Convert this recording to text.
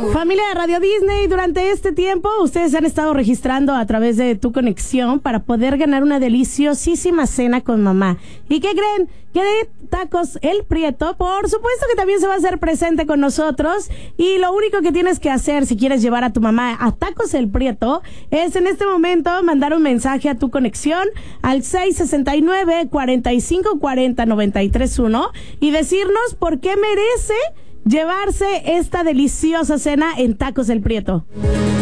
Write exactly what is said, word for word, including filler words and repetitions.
Familia de Radio Disney, durante este tiempo ustedes han estado registrando a través de Tu Conexión para poder ganar una deliciosísima cena con mamá. ¿Y qué creen? Que de Tacos El Prieto, por supuesto que también se va a hacer presente con nosotros. Y lo único que tienes que hacer si quieres llevar a tu mamá a Tacos El Prieto es en este momento mandar un mensaje a Tu Conexión al seis sesenta y nueve, cuarenta y cinco cuarenta, noventa y tres uno y decirnos por qué merece llevarse esta deliciosa cena en Tacos El Prieto.